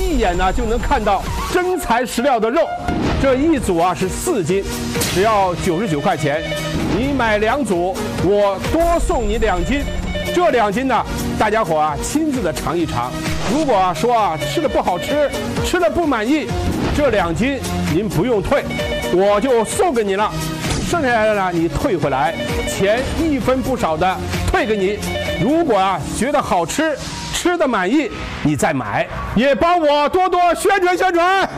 一眼呢就能看到真材实料的肉。这一组啊是4斤，只要99块钱。你买2组，我多送你2斤。这2斤呢，大家伙啊亲自的尝一尝。如果说啊吃的不好吃，吃的不满意，这2斤您不用退，我就送给你了。剩下来的呢，你退回来，钱1分不少的退给你。如果啊觉得好吃，吃的满意，你再买，也帮我多多宣传宣传。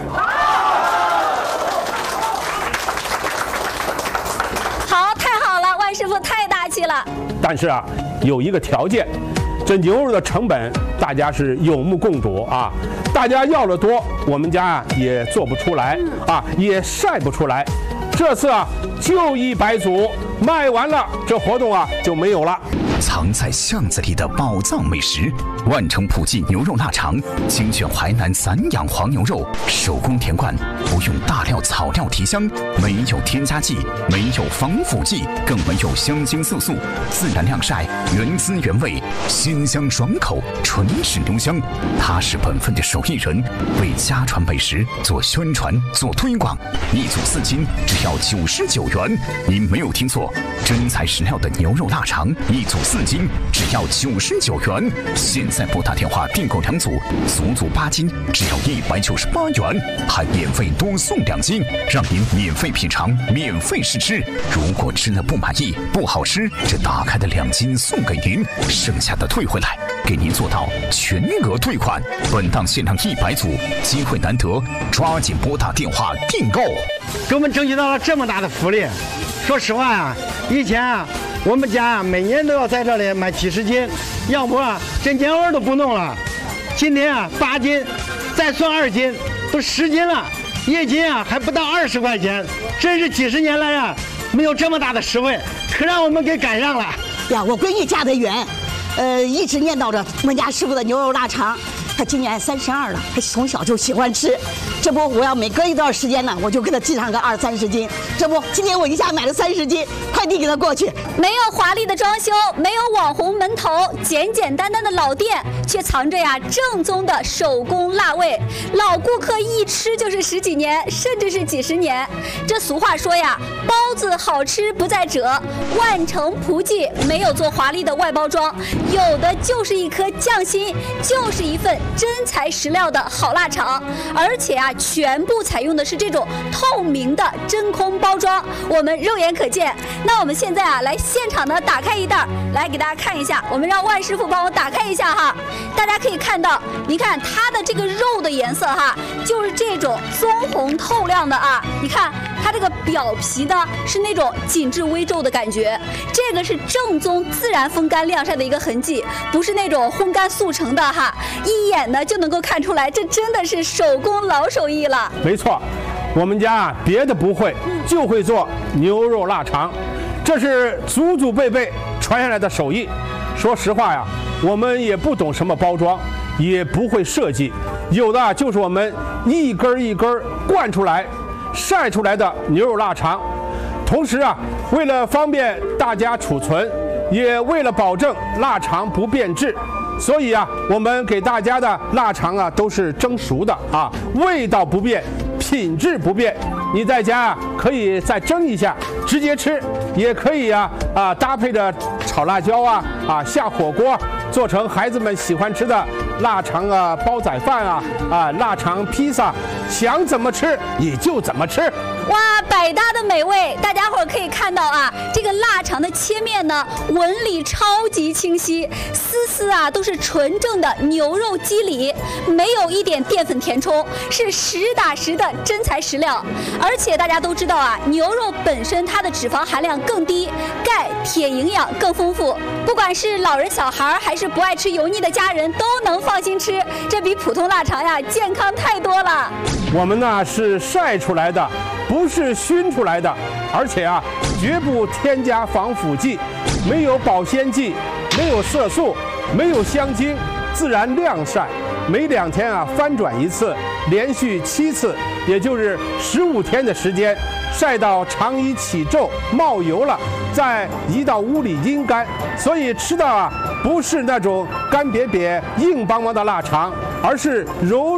好，太好了，万师傅太大气了。 但是啊，有一个条件，这牛肉的成本大家是有目共睹啊。大家要的多，我们家啊也做不出来啊，也晒不出来。这次啊就100组，卖完了这活动啊就没有了。 藏在巷子里的宝藏美食，万城普记牛肉腊肠，精选淮南散养黄牛肉，手工填灌，不用大料草料提香，没有添加剂，没有防腐剂，更没有香精色素，自然晾晒，原汁原味，鲜香爽口，纯是牛香。他是本分的手艺人，为家传美食做宣传做推广。1组4斤，只要99元。您没有听错，真材实料的牛肉腊肠，1组4斤，只要99元。现在拨打电话订购2组，足足8斤，只要198元，还免费多送2斤，让您免费品尝，免费试吃。如果吃了不满意、不好吃，这打开的2斤送给您，剩下的退回来，给您做到全额退款。本档限量100组，机会难得，抓紧拨打电话订购。 给我们争取到了这么大的福利。说实话啊，以前啊，我们家啊每年都要在这里买几十斤，要不啊这年味都不弄了。今天啊8斤，再算2斤，都10斤了，1斤啊还不到20块钱，真是几十年来啊没有这么大的实惠，可让我们给赶上了呀！我闺女嫁得远，一直念叨着我们家师傅的牛肉腊肠。她今年32了，她从小就喜欢吃。这不，我要每隔一段时间呢，我就给她寄上个20-30斤。这不，今天我一下买了30斤，快递给她过去。 没有华丽的装修，没有网红门头，简简单单的老店，却藏着呀正宗的手工辣味。老顾客一吃就是10几年，甚至是几十年。这俗话说呀，包子好吃不在褶。万城普记没有做华丽的外包装，有的就是一颗匠心，就是一份真材实料的好腊肠，而且啊，全部采用的是这种透明的真空包装，我们肉眼可见。那我们现在啊，来现场的打开一袋，来给大家看一下。我们让万师傅帮我打开一下哈，大家可以看到，你看它的这个肉的颜色哈，就是这种棕红透亮的啊。你看它这个表皮呢，是那种紧致微皱的感觉，这个是正宗自然风干晾晒的一个痕迹，不是那种烘干速成的哈。一眼呢就能够看出来，这真的是手工老手艺了。 没错，我们家啊别的不会，就会做牛肉腊肠，这是祖祖辈辈传下来的手艺。说实话呀，我们也不懂什么包装，也不会设计，有的就是我们一根一根灌出来、晒出来的牛肉腊肠。同时啊，为了方便大家储存，也为了保证腊肠不变质，所以啊，我们给大家的腊肠啊都是蒸熟的啊，味道不变，品质不变。你在家啊可以再蒸一下，直接吃，也可以搭配着炒辣椒下火锅，做成孩子们喜欢吃的腊肠煲仔饭腊肠披萨，想怎么吃也就怎么吃。 哇，百搭的美味，大家伙儿可以看到啊，这个腊肠的切面呢，纹理超级清晰，丝丝啊都是纯正的牛肉肌理，没有一点淀粉填充，是实打实的真材实料。而且大家都知道啊，牛肉本身它的脂肪含量更低，钙、铁营养更丰富，不管是老人小孩还是不爱吃油腻的家人，都能放心吃，这比普通腊肠呀健康太多了。 我们呢是晒出来的，不是熏出来的，而且啊绝不添加防腐剂，没有保鲜剂，没有色素，没有香精，自然晾晒，每2天翻转一次，连续7次，也就是15天的时间，晒到肠衣起皱冒油了，再移到屋里阴干。所以吃的不是那种干瘪瘪硬邦邦的腊肠，而是柔